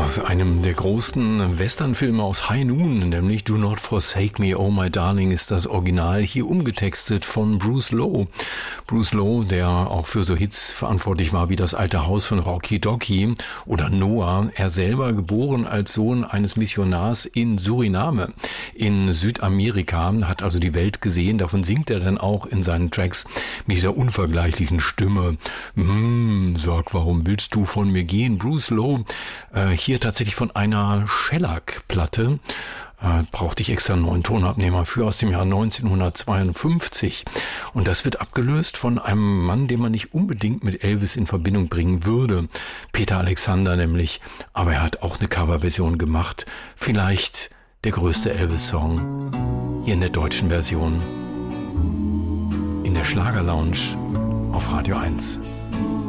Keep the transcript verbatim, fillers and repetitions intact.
Aus einem der großen Westernfilme aus High Noon, nämlich Do Not Forsake Me, Oh My Darling, ist das Original hier umgetextet von Bruce Lowe. Bruce Lowe, der auch für so Hits verantwortlich war wie Das alte Haus von Rocky Docky oder Noah. Er selber geboren als Sohn eines Missionars in Suriname in Südamerika, hat also die Welt gesehen. Davon singt er dann auch in seinen Tracks mit dieser unvergleichlichen Stimme. Mm, sag, warum willst du von mir gehen? Bruce Lowe, äh, hier tatsächlich von einer Shellac-Platte. Äh, brauchte ich extra einen neuen Tonabnehmer für, aus dem Jahr neunzehnhundertzweiundfünfzig. Und das wird abgelöst von einem Mann, den man nicht unbedingt mit Elvis in Verbindung bringen würde. Peter Alexander nämlich. Aber er hat auch eine Coverversion gemacht. Vielleicht der größte Elvis-Song. Hier in der deutschen Version. In der Schlagerlounge auf Radio eins.